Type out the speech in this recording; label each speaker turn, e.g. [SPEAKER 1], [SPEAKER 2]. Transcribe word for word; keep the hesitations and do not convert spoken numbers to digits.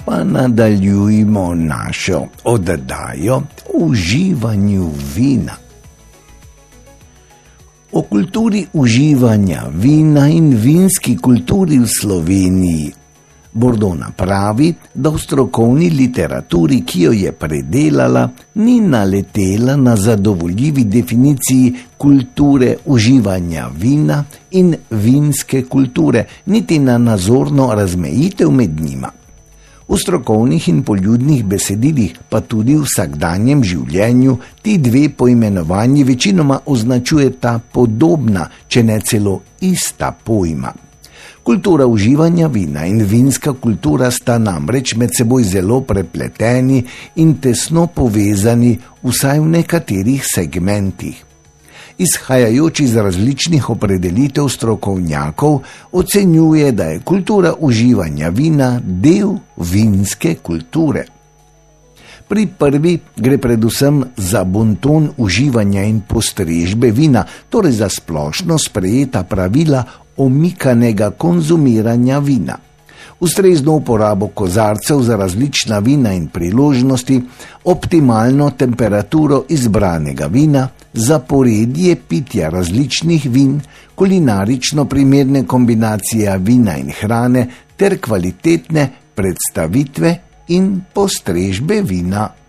[SPEAKER 1] pa nadaljujmo našo oddajo o uživanju vina. O kulturi uživanja vina in vinski kulturi v Sloveniji Bordona pravi, da v strokovni literaturi, ki jo je predelala, ni naletela na zadovoljivi definiciji kulture uživanja vina in vinske kulture, niti na nazorno razmejitev med njima. V strokovnih in poljudnih besedilih, pa tudi v vsakdanjem življenju, ti dve poimenovanji večinoma označujeta podobna, če ne celo ista pojma. Kultura uživanja vina in vinska kultura sta namreč med seboj zelo prepleteni in tesno povezani, vsaj v nekaterih segmentih. Izhajajoč iz različnih opredelitev strokovnjakov, ocenjuje, da je kultura uživanja vina del vinske kulture. Pri prvi gre predvsem za bonton uživanja in postrežbe vina, torej za splošno sprejeta pravila omikanega konzumiranja vina. Ustrezno uporabo kozarcev za različna vina in priložnosti, optimalno temperaturo izbranega vina, zaporedje pitja različnih vin, kulinarično primerne kombinacije vina in hrane ter kvalitetne predstavitve in postrežbe vina.